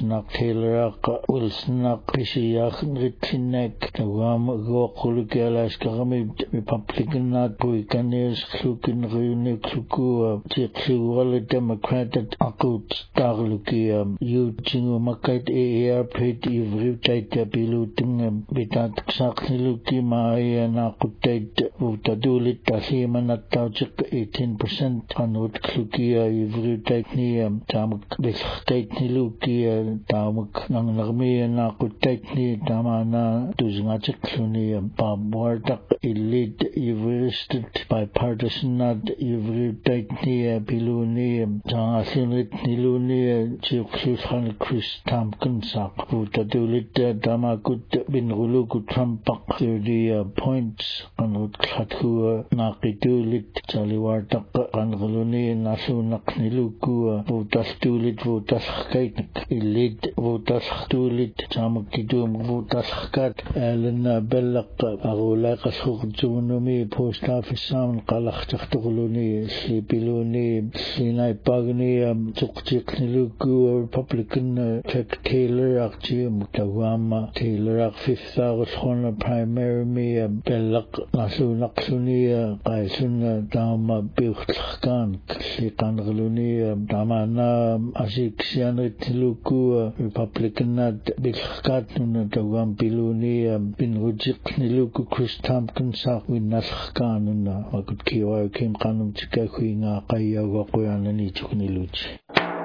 Snak Taylor Wilson Pishiach Ritchinek Tawam Gokulukelas Karami Republican Nat Puikanes Klukin Rune Klukua Tikluala Democratic Akut Starlukia Yuchingu Makait AR Pet Ivritait Piluting Bitat Sakniluki Maya Nakutait Utadulit Tasimanatauchik 18% Anut Klukia Ivritait Niam Tamak Bistait Nilukia Tamak Nangarmia Nakutait Ni Tamana Tuzngachik Luniam Wardak elite Everested bipartisan nad Every Nia Piluni Tangasinit Niluni Chilkhan Chris Tamkinsak Vutadulit Damakut bin Ruluku Trumpak 30 points Anut Khatua Nakitulit Chaliwartak Angaluni Nasunak Niluku Vutastulit Vutaskaitik elite Vutastulit Tamakidum Vutaskat Alan Bellak Arulaka Sukjunumi Post Office Sound Kalachtaktuluni Slipiluni Sinai Pagni Tukchik Niluku Republican Chuck Taylor Akchi Mutawama Taylor Ak 5th August Hona Primary Me Bellak Nasunaksuni Kaisun Dama Bilkhkan Sikan Galuni Damana Asiksian Niluku Republican Nat Bilkhkat Tawam Piluni Bin Rujik Niluku Chris Tompkinsak Win Naskan Makut Kiwa Kim Kanum Chikakuinga Kaya Wakoyan and Ichuk Niluchi.